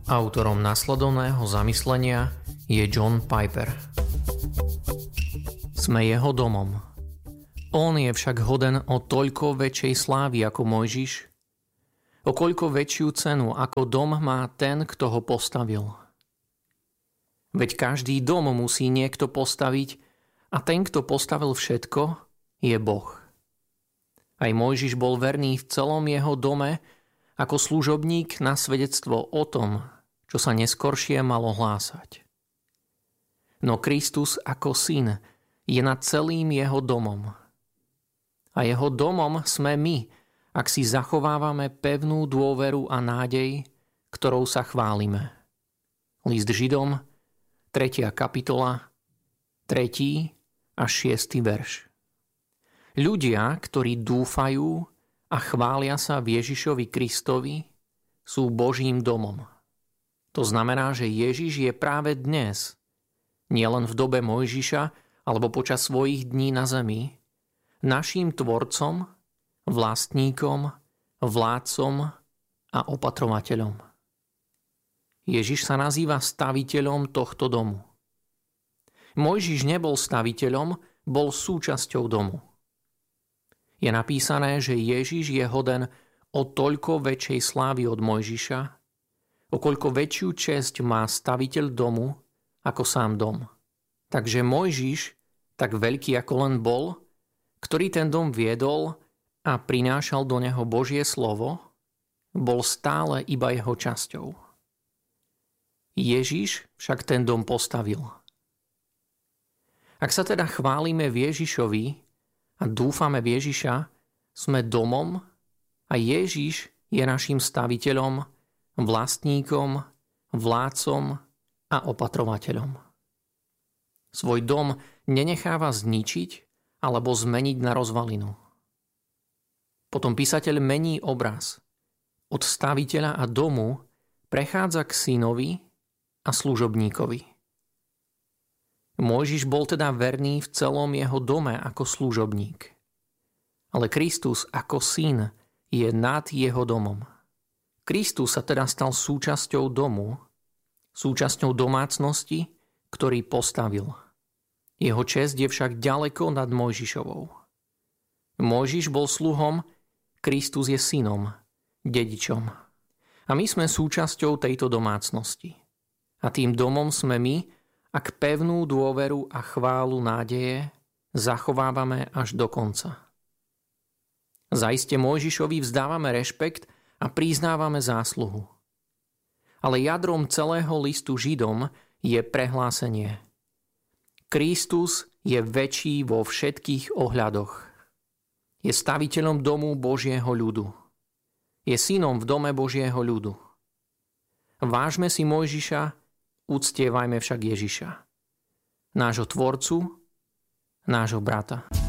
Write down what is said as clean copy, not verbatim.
Autorom nasledovného zamyslenia je John Piper. Sme jeho domom. On je však hoden o toľko väčšej slávy ako Mojžiš, o koľko väčšiu cenu ako dom má ten, kto ho postavil. Veď každý dom musí niekto postaviť a ten, kto postavil všetko, je Boh. Aj Mojžiš bol verný v celom jeho dome ako služobník na svedectvo o tom, čo sa neskoršie malo hlásať. No Kristus ako syn je nad celým jeho domom. A jeho domom sme my, ak si zachovávame pevnú dôveru a nádej, ktorou sa chválime. List Židom, 3. kapitola, 3. až 6. verš. Ľudia, ktorí dúfajú a chvália sa v Ježišovi Kristovi, sú Božím domom. To znamená, že Ježiš je práve dnes, nielen v dobe Mojžiša alebo počas svojich dní na zemi, naším tvorcom, vlastníkom, vládcom a opatrovateľom. Ježiš sa nazýva staviteľom tohto domu. Mojžiš nebol staviteľom, bol súčasťou domu. Je napísané, že Ježiš je hoden o toľko väčšej slávy od Mojžiša, o koľko väčšiu česť má staviteľ domu ako sám dom. Takže Mojžiš, tak veľký ako len bol, ktorý ten dom viedol a prinášal do neho Božie slovo, bol stále iba jeho časťou. Ježiš však ten dom postavil. Ak sa teda chválime v Ježišovi a dúfame v Ježiša, sme domom a Ježiš je našim staviteľom, vlastníkom, vládcom a opatrovateľom. Svoj dom nenecháva zničiť alebo zmeniť na rozvalinu. Potom písateľ mení obraz. Od staviteľa a domu prechádza k synovi a služobníkovi. Mojžiš bol teda verný v celom jeho dome ako služobník. Ale Kristus ako syn je nad jeho domom. Kristus sa teda stal súčasťou domu, súčasťou domácnosti, ktorý postavil. Jeho česť je však ďaleko nad Mojžišovou. Mojžiš bol sluhom, Kristus je synom, dedičom. A my sme súčasťou tejto domácnosti. A tým domom sme my, ak pevnú dôveru a chválu nádeje zachovávame až do konca. Zaiste Mojžišovi vzdávame rešpekt a priznávame zásluhu. Ale jadrom celého listu Židom je prehlásenie. Kristus je väčší vo všetkých ohľadoch. Je staviteľom domu Božieho ľudu. Je synom v dome Božieho ľudu. Vážme si Mojžiša, uctievajme však Ježiša. Nášho tvorcu, nášho brata.